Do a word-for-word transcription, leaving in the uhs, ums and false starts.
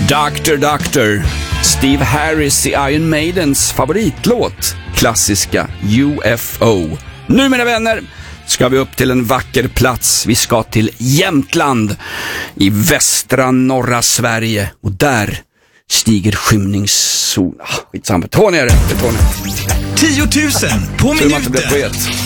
Doctor Doctor, Steve Harris i Iron Maidens favoritlåt, klassiska U F O. Nu mina vänner ska vi upp till en vacker plats. Vi ska till Jämtland i västra norra Sverige. Och där stiger skymningszon. Ah, skitsamma. Tony är rätt, Tony. tio tusen på minuten.